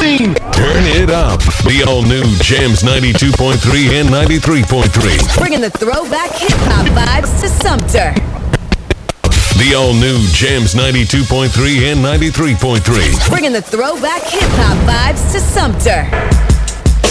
scene. Turn it up. The all-new Jams 92.3 and 93.3. Bringing the throwback hip-hop vibes to Sumter. The all-new Jams 92.3 and 93.3. Bringing the throwback hip-hop vibes to Sumter.